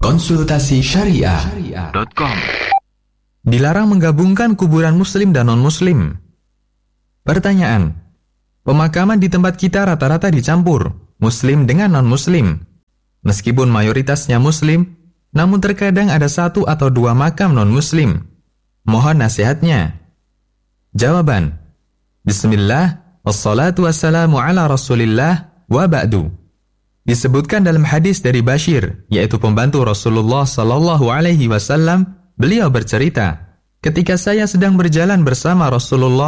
Konsultasi Syariah.com. Dilarang menggabungkan kuburan muslim dan non-muslim. Pertanyaan: pemakaman di tempat kita rata-rata dicampur, muslim dengan non-muslim. Meskipun mayoritasnya muslim, namun terkadang ada 1 atau 2 makam non-muslim. Mohon nasihatnya. Jawaban: Bismillah, wassalatu wassalamu ala rasulillah, wa ba'du. Disebutkan dalam hadis dari Bashir, yaitu pembantu Rasulullah SAW, beliau bercerita, ketika saya sedang berjalan bersama Rasulullah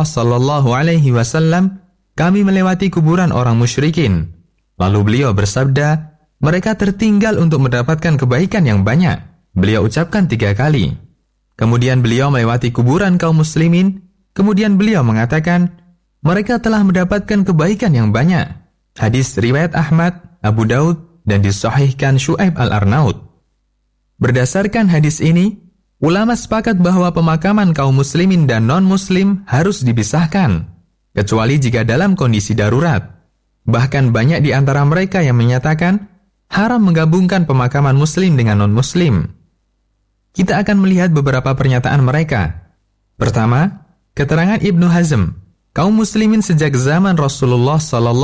SAW, kami melewati kuburan orang musyrikin. Lalu beliau bersabda, mereka tertinggal untuk mendapatkan kebaikan yang banyak. Beliau ucapkan 3 kali. Kemudian beliau melewati kuburan kaum muslimin. Kemudian beliau mengatakan, mereka telah mendapatkan kebaikan yang banyak. Hadis riwayat Ahmad, Abu Daud, dan disahihkan Syu'aib al-Arnaud. Berdasarkan hadis ini, ulama sepakat bahwa pemakaman kaum muslimin dan non-muslim harus dipisahkan, kecuali jika dalam kondisi darurat. Bahkan banyak di antara mereka yang menyatakan haram menggabungkan pemakaman muslim dengan non-muslim. Kita akan melihat beberapa pernyataan mereka. Pertama, keterangan Ibnu Hazm, kaum muslimin sejak zaman Rasulullah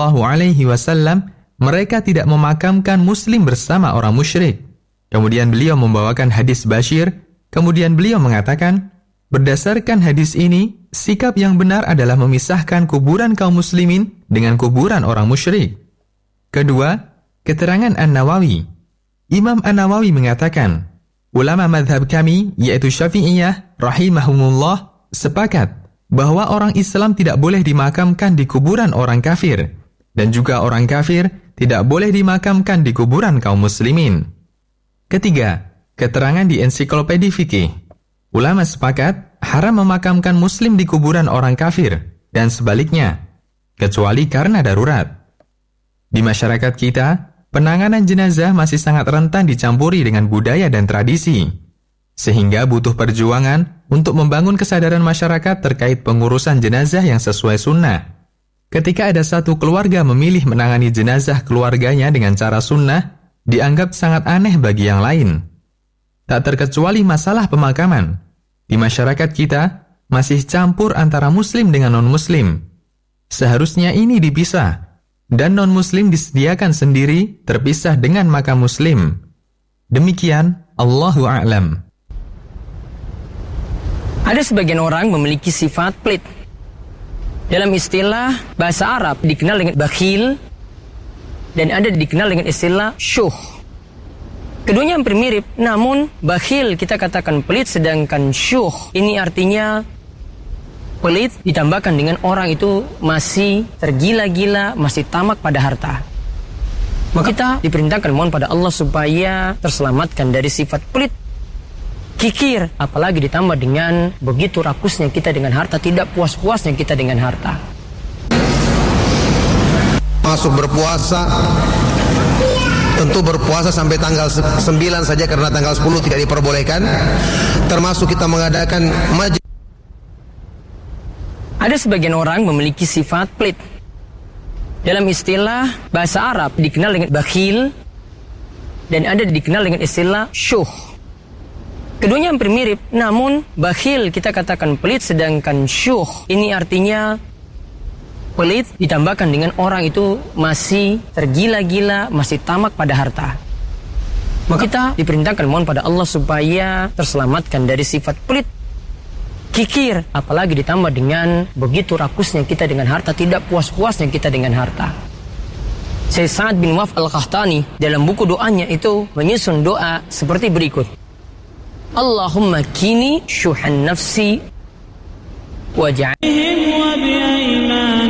SAW, mereka tidak memakamkan muslim bersama orang musyrik. Kemudian beliau membawakan hadis Bashir. Kemudian beliau mengatakan, berdasarkan hadis ini, sikap yang benar adalah memisahkan kuburan kaum muslimin dengan kuburan orang musyrik. Kedua, keterangan An-Nawawi. Imam An-Nawawi mengatakan, ulama madhab kami, yaitu Syafi'iyah, rahimahumullah, sepakat bahwa orang Islam tidak boleh dimakamkan di kuburan orang kafir, dan juga orang kafir tidak boleh dimakamkan di kuburan kaum muslimin. Ketiga, keterangan di ensiklopedi fikih. Ulama sepakat haram memakamkan muslim di kuburan orang kafir, dan sebaliknya, kecuali karena darurat. Di masyarakat kita, penanganan jenazah masih sangat rentan dicampuri dengan budaya dan tradisi, sehingga butuh perjuangan untuk membangun kesadaran masyarakat terkait pengurusan jenazah yang sesuai sunnah. Ketika ada satu keluarga memilih menangani jenazah keluarganya dengan cara sunnah, dianggap sangat aneh bagi yang lain. Tak terkecuali masalah pemakaman. Di masyarakat kita, masih campur antara muslim dengan non-muslim. Seharusnya ini dipisah, dan non-muslim disediakan sendiri, terpisah dengan makam muslim. Demikian, Allahu a'lam. Ada sebagian orang memiliki sifat pelit. Dalam istilah bahasa Arab dikenal dengan bakhil, dan ada dikenal dengan istilah syuh. Keduanya hampir mirip, namun bakhil kita katakan pelit, sedangkan syuh ini artinya pelit ditambahkan dengan orang itu masih tergila-gila, masih tamak pada harta. Maka kita diperintahkan mohon pada Allah supaya terselamatkan dari sifat pelit, kikir, apalagi ditambah dengan begitu rakusnya kita dengan harta, tidak puas-puasnya kita dengan harta. Masuk berpuasa, tentu berpuasa sampai tanggal 9 saja karena tanggal 10 tidak diperbolehkan. Termasuk kita mengadakan majlis. Ada sebagian orang memiliki sifat pelit. Dalam istilah bahasa Arab dikenal dengan bakhil, dan ada dikenal dengan istilah syuh. Keduanya hampir mirip, namun bakhil kita katakan pelit, sedangkan syuh ini artinya pelit ditambahkan dengan orang itu masih tergila-gila, masih tamak pada harta. Maka kita diperintahkan mohon pada Allah supaya terselamatkan dari sifat pelit, kikir, apalagi ditambah dengan begitu rakusnya kita dengan harta, tidak puas-puasnya kita dengan harta. Syekh Sa'ad bin Mu'adz al-Qahtani dalam buku doanya itu menyusun doa seperti berikut. Allahumma kini syuhan nafsi waj'alhim wa bi'aiman